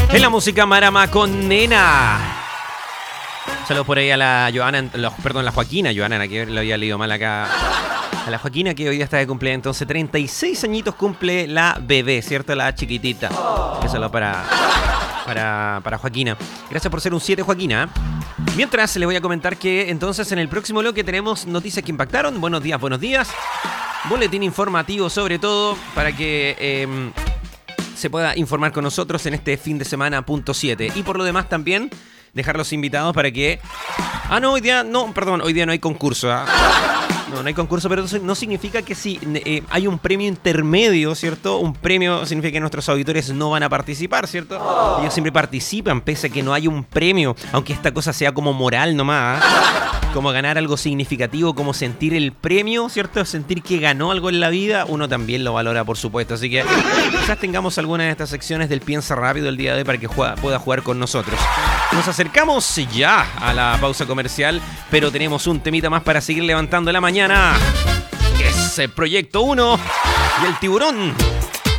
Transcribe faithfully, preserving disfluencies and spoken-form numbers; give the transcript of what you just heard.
En la música Marama con Nena. Saludos por ahí a la Joana, la, perdón, la Joaquina, Joana, que lo había leído mal acá. A la Joaquina, que hoy día está de cumpleaños, entonces treinta y seis añitos cumple la bebé, ¿cierto? La chiquitita. Oh. Eso lo para, para, para Joaquina. Gracias por ser un siete, Joaquina. Mientras, les voy a comentar que entonces en el próximo bloque tenemos noticias que impactaron. Buenos días, buenos días. Boletín informativo sobre todo para que eh, se pueda informar con nosotros en este fin de semana punto siete. Y por lo demás también dejar los invitados para que... Ah, no, hoy día no, perdón, hoy día no hay concurso, ¿eh? No, no hay concurso, pero eso no significa que si eh, hay un premio intermedio, ¿cierto? Un premio significa que nuestros auditores no van a participar, ¿cierto? Oh. Ellos siempre participan, pese a que no hay un premio, aunque esta cosa sea como moral nomás, ¿eh? Como ganar algo significativo, como sentir el premio, ¿cierto? Sentir que ganó algo en la vida, uno también lo valora, por supuesto. Así que quizás tengamos alguna de estas secciones del Piensa Rápido el día de hoy para que juega, pueda jugar con nosotros. Nos acercamos ya a la pausa comercial, pero tenemos un temita más para seguir levantando la mañana. Es el Proyecto uno y el Tiburón.